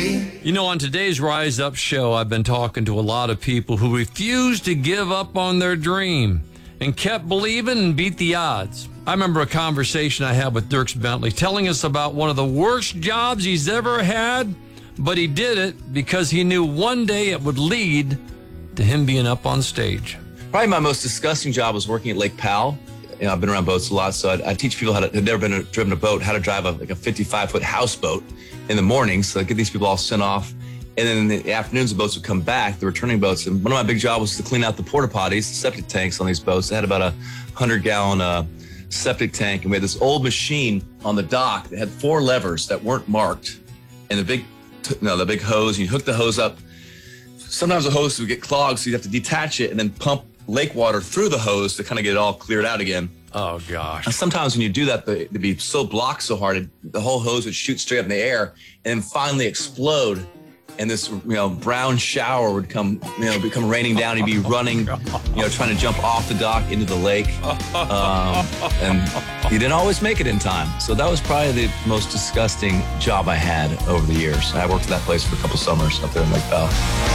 day. You know, on today's Rise Up show, I've been talking to a lot of people who refused to give up on their dream and kept believing and beat the odds. I remember a conversation I had with Dierks Bentley telling us about one of the worst jobs he's ever had, but he did it because he knew one day it would lead to him being up on stage. Probably my most disgusting job was working at Lake Powell. You know, I've been around boats a lot, so I teach people who've never driven a boat how to drive a 55-foot houseboat in the mornings. So I get these people all sent off. And then in the afternoons, the boats would come back, the returning boats. And one of my big jobs was to clean out the porta potties, the septic tanks on these boats. They had about a 100-gallon septic tank. And we had this old machine on the dock that had 4 levers that weren't marked. And the big hose, you hook the hose up. Sometimes the hose would get clogged, so you'd have to detach it and then pump lake water through the hose to kind of get it all cleared out again. Oh, gosh. And sometimes when you do that, they'd be so blocked so hard, the whole hose would shoot straight up in the air and then finally explode. And this, brown shower would become raining down. He'd be running, trying to jump off the dock into the lake. And he didn't always make it in time. So that was probably the most disgusting job I had over the years. I worked at that place for a couple summers up there in Lake Powell.